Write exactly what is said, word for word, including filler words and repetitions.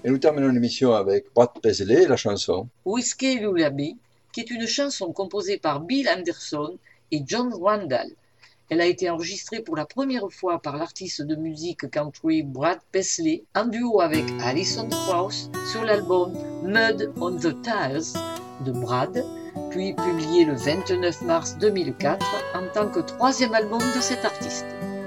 Et nous terminons l'émission avec Brad Paisley, la chanson Whiskey Lullaby, qui est une chanson composée par Bill Anderson et John Randall. Elle a été enregistrée pour la première fois par l'artiste de musique country Brad Paisley en duo avec Alison Krauss sur l'album Mud on the Tires de Brad, puis publié le vingt-neuf mars deux mille quatre en tant que troisième album de cet artiste.